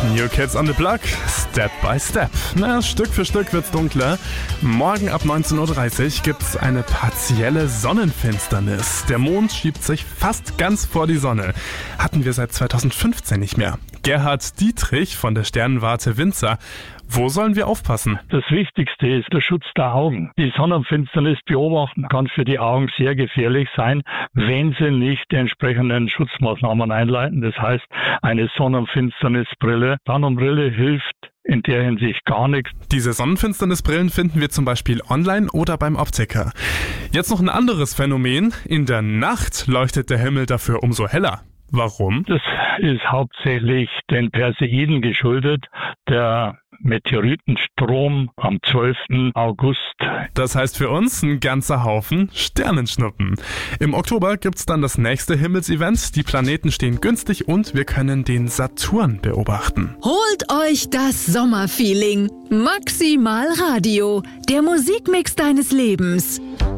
New Kids on the Block, Step by Step. Stück für Stück wird's dunkler. Morgen ab 19.30 Uhr gibt's eine partielle Sonnenfinsternis. Der Mond schiebt sich fast ganz vor die Sonne. Hatten wir seit 2015 nicht mehr. Gerhard Dietrich von der Sternwarte Winzer. Wo sollen wir aufpassen? Das Wichtigste ist der Schutz der Augen. Die Sonnenfinsternis beobachten kann für die Augen sehr gefährlich sein, wenn sie nicht die entsprechenden Schutzmaßnahmen einleiten. Das heißt, eine Sonnenfinsternisbrille. Sonnenbrille hilft in der Hinsicht gar nichts. Diese Sonnenfinsternisbrillen finden wir zum Beispiel online oder beim Optiker. Jetzt noch ein anderes Phänomen. In der Nacht leuchtet der Himmel dafür umso heller. Warum? Das ist hauptsächlich den Perseiden geschuldet, der Meteoritenstrom am 12. August. Das heißt für uns ein ganzer Haufen Sternenschnuppen. Im Oktober gibt's dann das nächste Himmelsevent. Die Planeten stehen günstig und wir können den Saturn beobachten. Holt euch das Sommerfeeling. Maximal Radio, der Musikmix deines Lebens.